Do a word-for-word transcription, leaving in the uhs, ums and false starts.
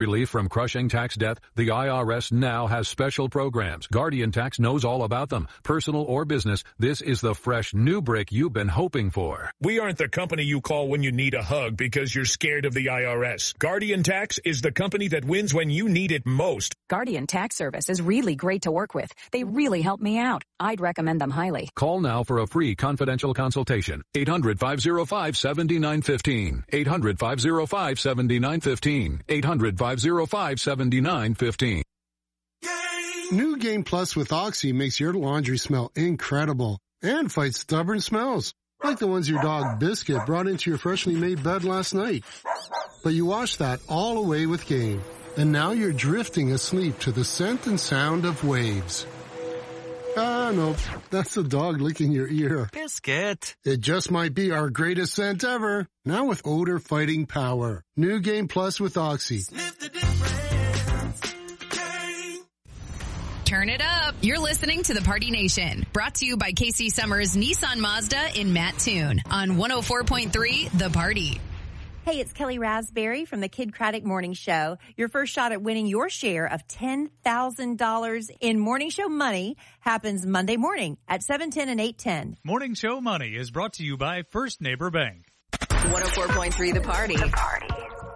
Relief from crushing tax debt? The I R S now has special programs. Guardian Tax knows all about them. Personal or business, this is the fresh new break you've been hoping for. We aren't the company you call when you need a hug because you're scared of the I R S. Guardian Tax is the company that wins when you need it most. Guardian Tax Service is really great to work with. They really help me out. I'd recommend them highly. Call now for a free confidential consultation. eight hundred, five oh five, seven nine one five. eight hundred, five oh five, seven nine one five. eight hundred, five oh five, seven nine one five. New Game Plus with Oxy makes your laundry smell incredible and fights stubborn smells, like the ones your dog Biscuit brought into your freshly made bed last night. But you washed that all away with Game, and now you're drifting asleep to the scent and sound of waves. Ah, no, that's the dog licking your ear. Biscuit. It just might be our greatest scent ever. Now with odor fighting power. New Game Plus with Oxy. Sniff the difference. Game. Turn it up. You're listening to the Party Nation. Brought to you by Casey Summers Nissan Mazda in Mattoon on one oh four point three The Party. Hey, it's Kelly Raspberry from the Kid Craddock Morning Show. Your first shot at winning your share of ten thousand dollars in Morning Show money happens Monday morning at seven ten and eight ten. Morning Show money is brought to you by First Neighbor Bank. one oh four point three The Party. The Party.